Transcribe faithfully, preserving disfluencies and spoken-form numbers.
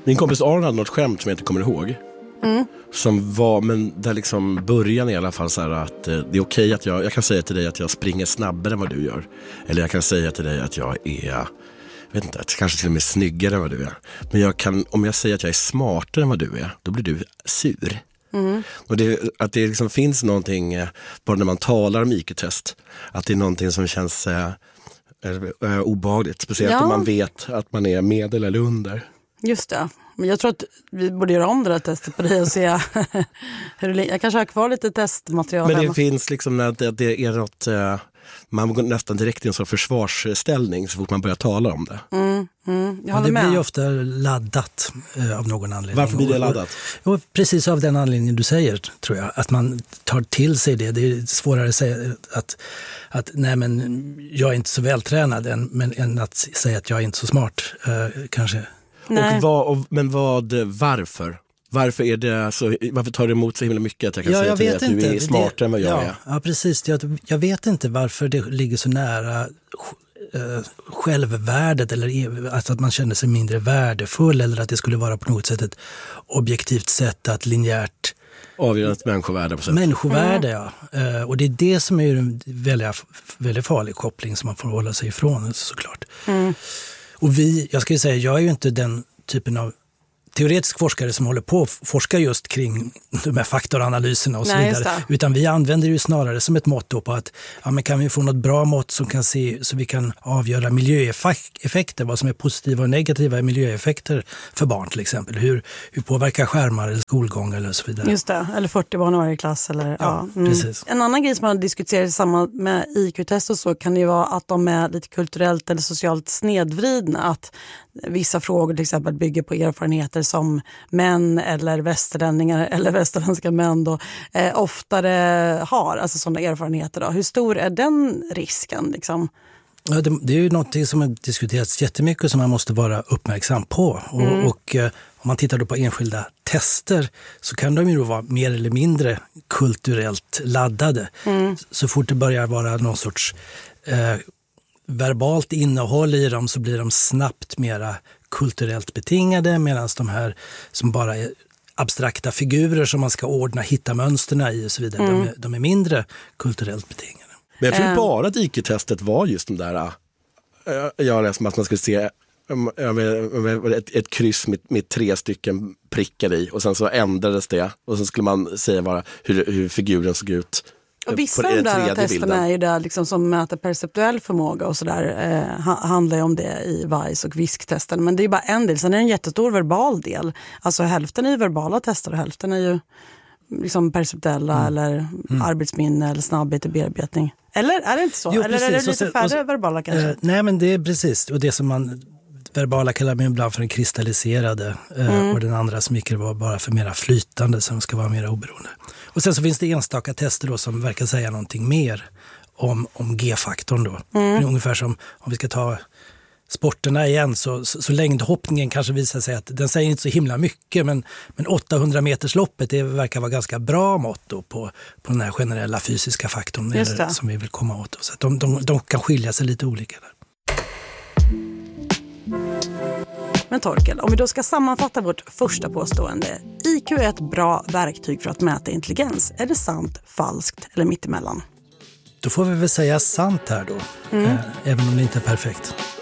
Min kompis Aron hade något skämt som jag inte kommer ihåg. Mm. Som var, men där liksom början i alla fall så här att eh, det är okej att jag, jag kan säga till dig att jag springer snabbare än vad du gör. Eller jag kan säga till dig att jag är, vet inte, kanske till och med snyggare än vad du är. Men jag kan, om jag säger att jag är smartare än vad du är, då blir du sur. Mm. Och det, att det liksom finns någonting, eh, bara när man talar om I Q-test, att det är någonting som känns eh, eh, obehagligt. Speciellt ja. om man vet att man är medel eller under. Just det. Men jag tror att vi borde göra om det där testet på dig och se hur det, jag kanske har kvar lite testmaterial. Men det hemma. finns liksom att det, det är något, uh, man går nästan direkt i en sån försvarsställning så fort man börjar tala om det. Mm, mm, jag ja, det med. blir ju ofta laddat uh, av någon anledning. Varför blir det laddat? Och, och, och precis av den anledningen du säger, tror jag. Att man tar till sig det. Det är svårare att säga att, att nej men jag är inte så vältränad än, men, än att säga att jag är inte så smart, uh, kanske. Och vad, och, men vad, varför? Varför är det så, varför tar det emot så himla mycket att jag kan ja, säga jag till dig att inte. Du är smartare än vad jag ja, är? Ja, precis. Jag, jag vet inte varför det ligger så nära äh, självvärdet eller alltså att man känner sig mindre värdefull eller att det skulle vara på något sätt ett objektivt sätt att linjärt avgöra ett människovärde på sätt. Människovärde, mm. ja. Uh, och det är det som är en väldigt, väldigt farlig koppling som man får hålla sig ifrån, såklart. Mm. Och vi, jag ska ju säga, jag är ju inte den typen av teoretisk forskare som håller på att forska just kring de här faktoranalyserna och så Nej, vidare. Utan vi använder det ju snarare som ett mått på att ja, men kan vi få något bra mått som kan se, så vi kan avgöra miljöeffekter, vad som är positiva och negativa miljöeffekter för barn till exempel. Hur, hur påverkar skärmar eller skolgång eller så vidare. Just det, eller fyrtio barn i varje klass. Eller, ja, ja mm. precis. En annan grej som man diskuterar samma med I Q-test och så kan det ju vara att de är lite kulturellt eller socialt snedvridna. Att vissa frågor till exempel bygger på erfarenheter som män eller västerlänningar eller västerländska män då, eh, oftare har, alltså sådana erfarenheter. Då. Hur stor är den risken liksom? Ja, det, det är ju någonting som har diskuterats jättemycket som man måste vara uppmärksam på. Och, mm. och eh, om man tittar då på enskilda tester så kan de ju då vara mer eller mindre kulturellt laddade. Mm. Så fort det börjar vara någon sorts eh, verbalt innehåll i dem så blir de snabbt mera kulturellt betingade, medan de här som bara är abstrakta figurer som man ska ordna, hitta mönsterna i och så vidare, mm. de, är, de är mindre kulturellt betingade. Men jag tror um. bara att I Q-testet var just de där, jag läste att man skulle se ett, ett kryss med, med tre stycken prickar i och sen så ändrades det och så skulle man säga bara hur, hur figuren såg ut. Och vissa av de där testerna är ju där liksom som mäter perceptuell förmåga och sådär eh, handlar ju om det i V I C E och visktesten. Men det är bara en del, sen är det en jättestor verbal del. Alltså hälften är ju verbala tester och hälften är ju liksom perceptuella mm. eller mm. arbetsminne eller snabbhet i bearbetning. Eller är det inte så? Jo, eller precis. är det lite så, färre så, verbala kanske? Eh, nej men det är precis, och det som man verbala kallar man ibland för en kristalliserade eh, mm. och den andra som gick var bara för mera flytande som ska vara mera oberoende. Och sen så finns det enstaka tester då som verkar säga någonting mer om, om G-faktorn då. Mm. Ungefär som om vi ska ta sporterna igen så, så, så längdhoppningen kanske visar sig att den säger inte så himla mycket men, men åttahundra meters loppet det verkar vara ganska bra mått då på, på den här generella fysiska faktorn eller, som vi vill komma åt. Så att de, de, de kan skilja sig lite olika där. Men Torkel, om vi då ska sammanfatta vårt första påstående. I Q är ett bra verktyg för att mäta intelligens. Är det sant, falskt eller mittemellan? Då får vi väl säga sant här då, mm. eh, även om det inte är perfekt.